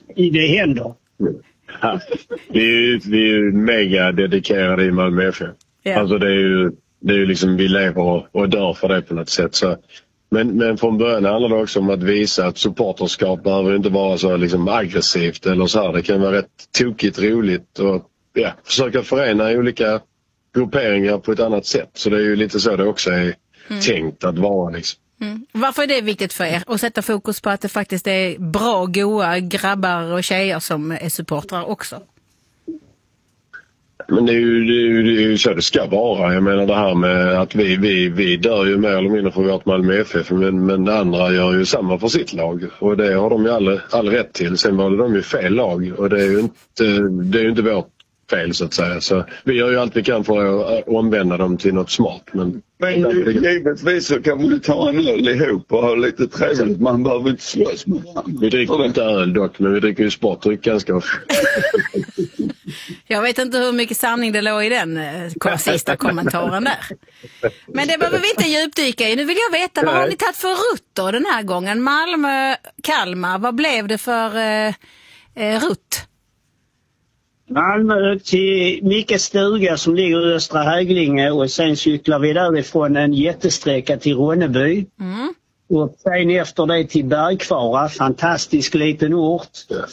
det händer. Ja, vi är ju mega dedikerade i Malmö FF. Ja. Alltså det är ju liksom, vi lever och dör för det på något sätt. Så, men från början handlar det också om att visa att supporterskap behöver inte vara så liksom aggressivt eller så här. Det kan vara rätt tokigt roligt och försöka förena olika grupperingar på ett annat sätt. Så det är ju lite så det också är tänkt att vara liksom. Varför är det viktigt för er att sätta fokus på att det faktiskt är bra, goa grabbar och tjejer som är supportrar också? Men det är ju så det ska vara. Jag menar det här med att vi dör ju mer eller mindre för vårt Malmö FF, men andra gör ju samma för sitt lag. Och det har de ju all rätt till. Sen var de ju fel lag och det är ju inte vårt fel så att säga. Så vi gör ju allt vi kan för att omvända dem till något smart. Men givetvis så kan man ta en öl ihop och ha lite trevligt. Man behöver inte slåss med varandra. Vi dricker inte öl dock, men vi dricker ju sportdryck ganska ofta. Jag vet inte hur mycket sanning det låg i den sista kommentaren där. Men det behöver vi inte djupdyka i. Nu vill jag veta, vad har ni tagit för rutt den här gången? Malmö, Kalmar, vad blev det för rutt? Malmö till Micke Stuga som ligger i Östra Häglinge och sen cyklar vi därifrån en jättesträcka till Ronneby. Och sen efter det till Bergkvara, fantastisk liten ort.